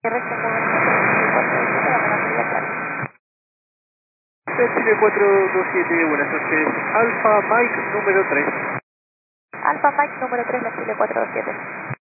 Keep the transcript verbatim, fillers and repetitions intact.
Chile cuatro dos siete, buenas noches. Alfa Mike número tres. Alfa Mike número tres, la Chile cuatro dos siete.